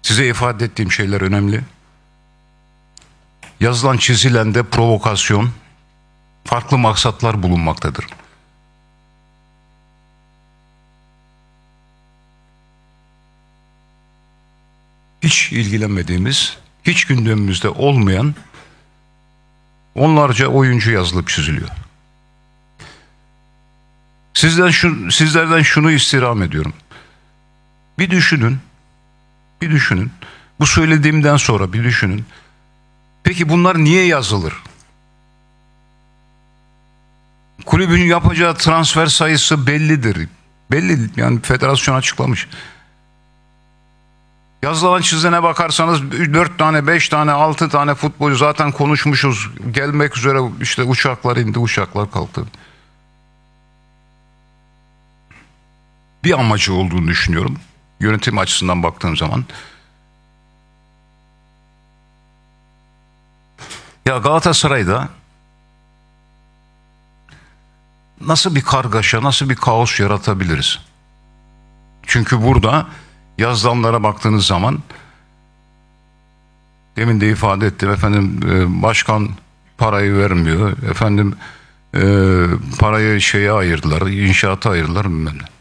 Size ifade ettiğim şeyler önemli. Yazılan çizilen de provokasyon, farklı maksatlar bulunmaktadır. Hiç ilgilenmediğimiz, hiç gündemimizde olmayan onlarca oyuncu yazılıp çiziliyor. Sizlerden şunu istirham ediyorum. Bir düşünün. Bu söylediğimden sonra bir düşünün. Peki bunlar niye yazılır? Kulübün yapacağı transfer sayısı bellidir. Belli, yani federasyon açıklamış. Yazılan çizene bakarsanız 4 tane, 5 tane, 6 tane futbolcu zaten konuşmuşuz. Gelmek üzere işte uçaklar indi, uçaklar kalktı. Bir amacı olduğunu düşünüyorum. Yönetim açısından baktığım zaman. Ya Galatasaray'da nasıl bir kargaşa, nasıl bir kaos yaratabiliriz? Çünkü burada yazılanlara baktığınız zaman demin de ifade ettim efendim, başkan parayı vermiyor efendim, parayı şeye ayırdılar, inşaata ayırdılar bilmem ne.